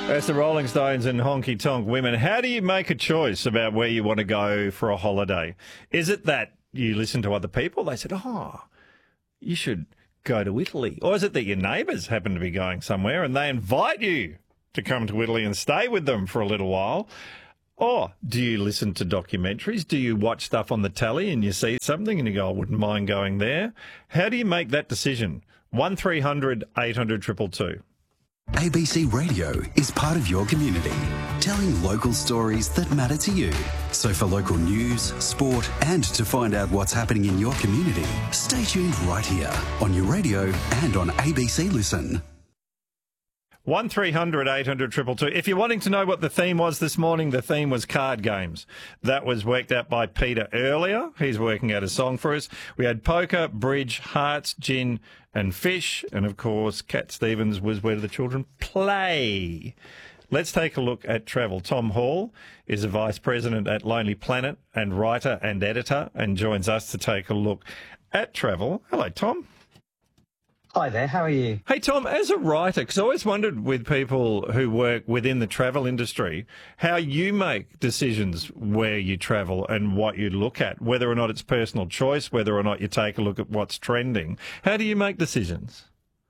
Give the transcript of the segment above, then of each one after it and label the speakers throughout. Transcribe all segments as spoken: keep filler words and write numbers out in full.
Speaker 1: That's the Rolling Stones and Honky Tonk Women. How do you make a choice about where you want to go for a holiday? Is it that you listen to other people? They said, oh, you should go to Italy. Or is it that your neighbours happen to be going somewhere and they invite you to come to Italy and stay with them for a little while? Or do you listen to documentaries? Do you watch stuff on the telly and you see something and you go, I wouldn't mind going there? How do you make that decision? one three hundred eight hundred two two two.
Speaker 2: A B C Radio is part of your community, telling local stories that matter to you. So for local news, sport, and to find out what's happening in your community, stay tuned right here on your radio and on A B C Listen.
Speaker 1: one three hundred eight hundred two two two. If you're wanting to know what the theme was this morning, the theme was card games. That was worked out by Peter earlier. He's working out a song for us. We had poker, bridge, hearts, gin and fish. And, of course, Cat Stevens was Where Do the Children Play? Let's take a look at travel. Tom Hall is a Vice President at Lonely Planet and writer and editor and joins us to take a look at travel. Hello, Tom.
Speaker 3: Hi there, how are you?
Speaker 1: Hey, Tom, as a writer, because I always wondered with people who work within the travel industry, how you make decisions where you travel and what you look at, whether or not it's personal choice, whether or not you take a look at what's trending. How do you make decisions?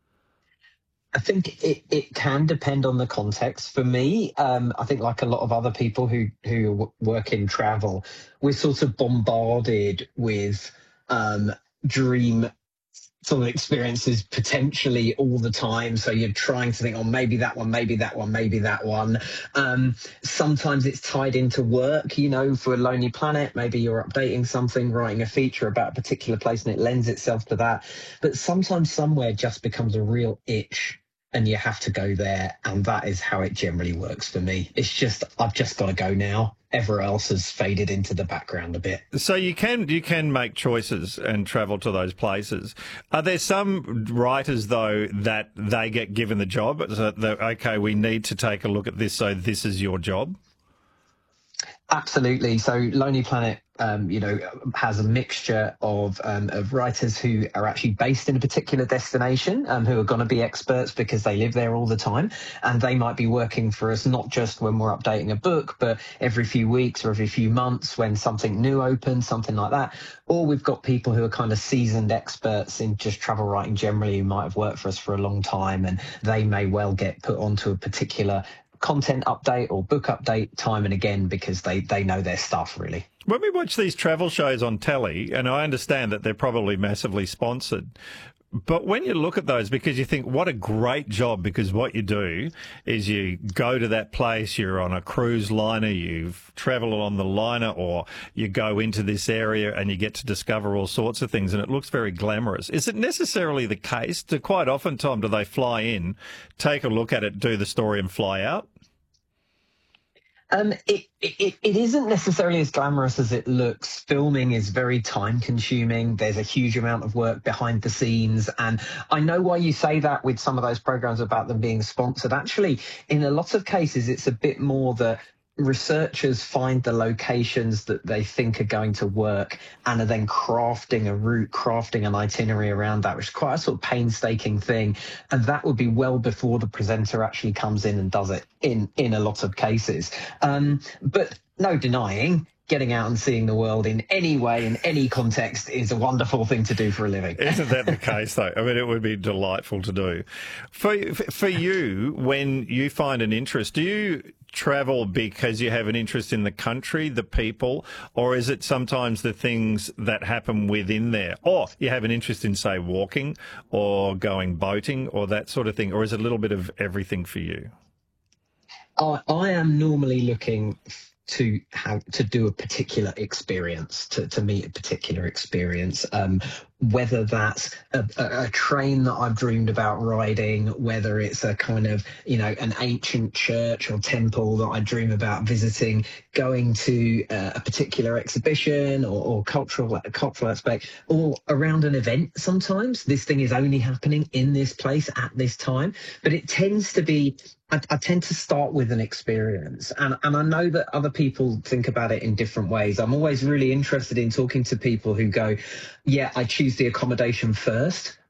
Speaker 3: I think it, it can depend on the context. For me, um, I think like a lot of other people who, who work in travel, we're sort of bombarded with um, dream sort of experiences potentially all the time. So you're trying to think, oh, maybe that one, maybe that one, maybe that one. Um, sometimes it's tied into work, you know, for Lonely Planet, maybe you're updating something, writing a feature about a particular place and it lends itself to that. But sometimes somewhere just becomes a real itch and you have to go there. And that is how it generally works for me. It's just, I've just got to go now. Everywhere else has faded into the background a bit.
Speaker 1: So you can you can make choices and travel to those places. Are there some writers, though, that they get given the job? So that, okay, we need to take a look at this, so this is your job?
Speaker 3: Absolutely. So Lonely Planet, um, you know, has a mixture of um, of writers who are actually based in a particular destination, um, who are going to be experts because they live there all the time. And they might be working for us not just when we're updating a book, but every few weeks or every few months when something new opens, something like that. Or we've got people who are kind of seasoned experts in just travel writing generally, who might have worked for us for a long time, and they may well get put onto a particular content update or book update time and again because they, they know their stuff, really.
Speaker 1: When we watch these travel shows on telly, and I understand that they're probably massively sponsored, but when you look at those, because you think, what a great job, because what you do is you go to that place, you're on a cruise liner, you've travelled on the liner, or you go into this area and you get to discover all sorts of things, and it looks very glamorous. Is it necessarily the case? Do quite often, Tom, do they fly in, take a look at it, do the story and fly out?
Speaker 3: Um, it, it, it isn't necessarily as glamorous as it looks. Filming is very time consuming. There's a huge amount of work behind the scenes. And I know why you say that with some of those programs about them being sponsored. Actually, in a lot of cases, it's a bit more that researchers find the locations that they think are going to work and are then crafting a route, crafting an itinerary around that, which is quite a sort of painstaking thing. And that would be well before the presenter actually comes in and does it in, in a lot of cases. Um, but no denying, getting out and seeing the world in any way, in any context, is a wonderful thing to do for a living.
Speaker 1: Isn't that the case, though? I mean, it would be delightful to do. For, for you, when you find an interest, do you travel because you have an interest in the country, the people, or is it sometimes the things that happen within there? Or you have an interest in, say, walking or going boating or that sort of thing, or is it a little bit of everything for you?
Speaker 3: I, I am normally looking to have to do a particular experience, to, to meet a particular experience, um, whether that's a, a, a train that I've dreamed about riding, whether it's a kind of, you know, an ancient church or temple that I dream about visiting, going to uh, a particular exhibition or, or cultural cultural aspect, or around an event. Sometimes this thing is only happening in this place at this time, but it tends to be, I, I tend to start with an experience. And, and I know that other people think about it in different ways. I'm always really interested in talking to people who go, yeah, I choose the accommodation first.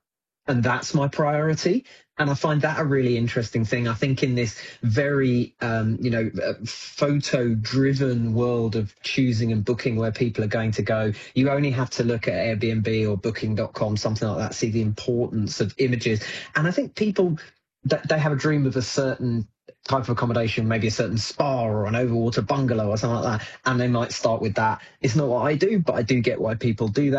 Speaker 3: and that's my priority. And I find that a really interesting thing. I think in this very, um, you know, uh, photo-driven world of choosing and booking where people are going to go, you only have to look at Airbnb or booking dot com, something like that, see the importance of images. And I think people, they have a dream of a certain type of accommodation, maybe a certain spa or an overwater bungalow or something like that, and they might start with that. It's not what I do, but I do get why people do that.